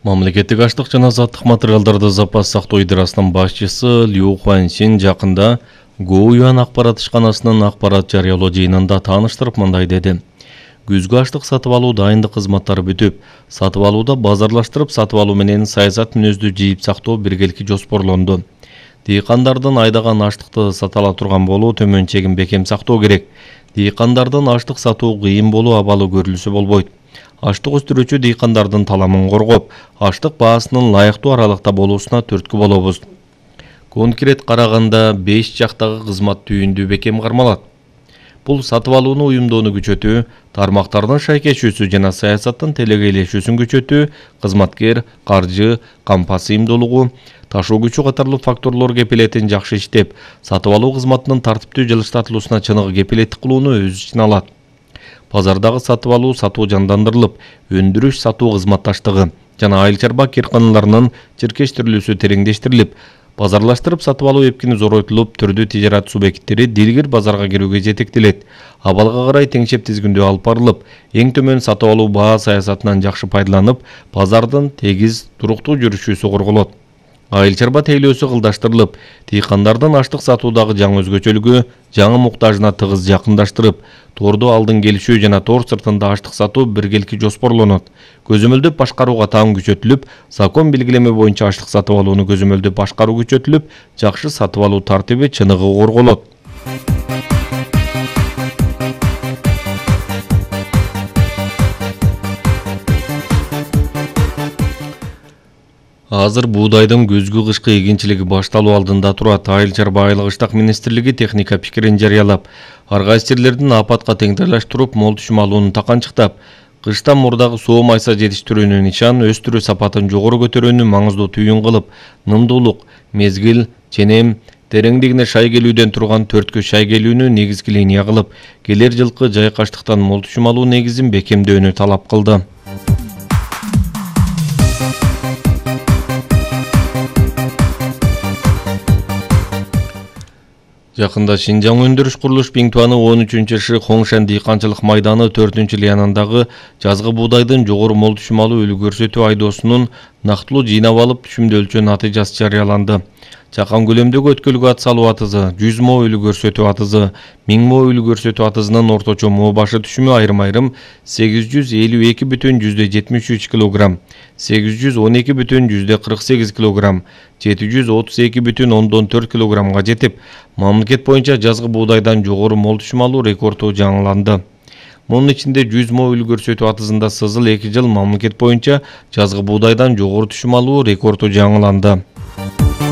Мамлекеттик аштык жана азаттык материалдарды запас сактоо идерасынын башчысы Лю Хуаньсин жакында Гоуюан акпарат ишканасынын акпарат жарыялоо жыйынында тааныштырып мындай деди. Күзгү аштык сатып алуу дайындык кызматтары бүтүп, сатып алууда базарлаштырып сатып алуу менен саясат мүнөздүү жыйып сактоо биргелики жоспорлонду. Дыйкандардын айдаган аштыкты сата ала турган болуу төмөн чегин бекем сактоо керек. Дыйкандардын аштык сатуу кыйын болуу абалы көрүлсө болбойт. Аштык өстүрүүчү дыйкандардын таламын коргоп, аштык баасынын ылайыктуу аралыкта болуусуна түрткү болобуз. Конкрет караганда 5 жактагы кызмат түйүндүү бекем кармалат. Бул сатып алууну уюмдоону күчөтүү, тармактардын шайкешүүсү жана саясаттын телегейлешүүсүн күчөтүү, кызматкер, каржы, кампа сыйымдуулугу, ташуу күчү катарлуу факторлор кепилетин жакшы иштеп, сатып алуу кызматынын тартиптүү жылыштатылуусуна чыныгы кепилеттик кылууну өз ичине алат. Пазардагы сатып алуу сатуу жандандырылып, өндүрүш сатуу кызматташтыгы жана айыл чарба кыйрканаларынын чиркештирилүүсү тереңдештирилип, базарлаштырып сатып алуу эпкини зоройтулуп, түрдүү тижарат субъекттери дилгир базарга кирүүгө жетектелет. Абалга карай теңшеп тизгиндөө алып барылып, эң төмөн сатып алуу баа саясатынан жакшы пайдаланып, базардын тегиз, туруктуу жүрүшүүсү корголот. Айыл чарба тейлөөсү кылдаштырылып, дыйкандардын аштык сатуудагы жаңы өзгөчөлүгү жаңы муктажына тыгыз жакындаштырып, торду алдын келишүү жана тор сыртында аштык сатуу биргелики жоспорлонот. Көзөмөлдөп башкарууга таам күчөтүлүп, закон белгилеме боюнча аштык сатып алууну көзөмөлдөп башкаруу күчөтүлүп, жакшы сатып алуу тартиби чыныгы корголот. Азыр буудайдын күзгү кышкы эгинчилиги башталуу алдында турат. Айыл чарба айлык ыштак министрлиги техника пикирин жарыялап, ар кайсы жерлердин апатка теңдештирип мол түшүм алууну таканчыктап, кыштан мурдагы соо майса жетиштирүүнү нишан, өстүрүү сапатын жогору көтөрүүнү маңыздуу түйүн кылып, нымдуулук, мезгил, ченем, тереңдигине шай келүүдөн турган 4 шай келүүнү негизги линия кылып, келер жылкы жайык аштыктан мол түшүм алуу негизин бекемдөөнү талап кылды. Жакында Шинжаң өндүрүш курулуш Биңтуаны 13-ші Хоңшан дыйканчылык майданы 4-лиянындагы жазгы буудайдын жогору мол түшүм алуу үлгү көрсөтүү айдоосунун нактылуу жыйнап алып түшүмдү өлчөө натыйжасы жарыяланды. Чакан көлөмдөгү өткөлгө ат салуу атызы, 100 мо үлгү көрсөтүү атызы, 1000 мо үлгү көрсөтүү атызынын орточо мо башы түшүмү айрым-айрым 852,73 кг, 812,48 кг, 732,4 кг жетип, мамлекет боюнча жазгы буудайдан жогору мол түшүм алуу рекорду жаңыланды. Мунун ичинде 100 мо үлгү көрсөтүү атызында сызыл 2 жыл мамлекет боюнча жазгы буудайдан жогору түшүм алуу рекорду жаңыланды.